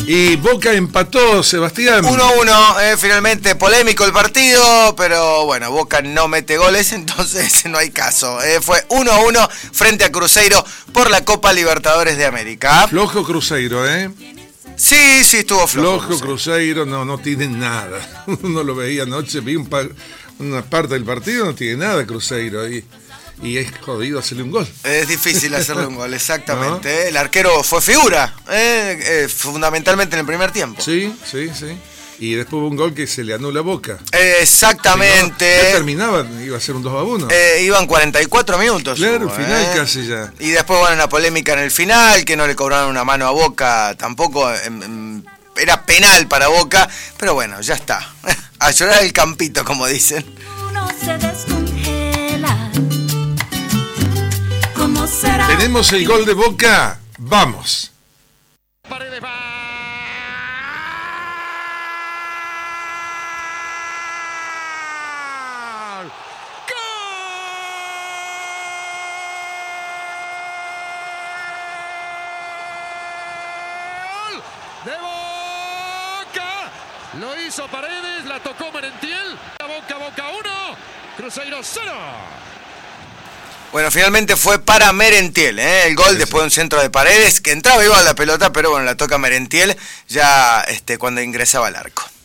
Y Boca empató, Sebastián. 1-1, finalmente polémico el partido, pero bueno, Boca no mete goles, entonces no hay caso. Fue 1-1 frente a Cruzeiro por la Copa Libertadores de América. Flojo Cruzeiro, Sí, estuvo flojo. Flojo Cruzeiro, no tiene nada. Uno lo veía anoche, vi una parte del partido, no tiene nada Cruzeiro. Y es jodido hacerle un gol. Es difícil hacerle un gol, exactamente. ¿No? El arquero fue figura, fundamentalmente en el primer tiempo. Sí. Y después hubo un gol que se le anula a Boca. Exactamente. Si no, ya terminaban, iba a ser un 2-1. Iban 44 minutos. Claro, final casi ya. Y después, bueno, la polémica en el final, que no le cobraron una mano a Boca, tampoco era penal para Boca, pero bueno, ya está. A llorar el campito, como dicen. Uno se descongela. ¿Cómo será? Tenemos el gol de Boca. Vamos. Paredes va. De Boca, lo hizo Paredes, la tocó Merentiel, Boca 1, Cruzeiro 0. Bueno, finalmente fue para Merentiel, el gol después de un centro de Paredes, que entraba igual la pelota, pero bueno, la toca Merentiel ya cuando ingresaba al arco.